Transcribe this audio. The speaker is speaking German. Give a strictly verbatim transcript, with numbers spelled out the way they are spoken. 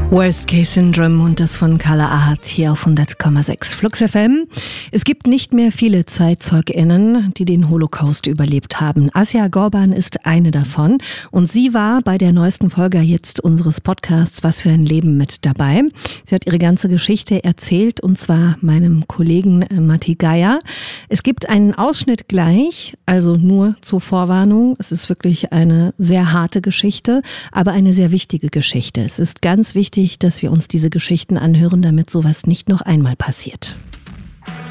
Worst Case Syndrome und das von Carla Ahat hier auf hundert Komma sechs Flux F M. Es gibt nicht mehr viele ZeitzeugInnen, die den Holocaust überlebt haben. Asja Gorban ist eine davon und sie war bei der neuesten Folge jetzt unseres Podcasts Was für ein Leben mit dabei. Sie hat ihre ganze Geschichte erzählt und zwar meinem Kollegen Matti Geier. Es gibt einen Ausschnitt gleich, also nur zur Vorwarnung. Es ist wirklich eine sehr harte Geschichte, aber eine sehr wichtige Geschichte. Es ist ganz wichtig, dass wir uns diese Geschichten anhören, damit sowas nicht noch einmal passiert.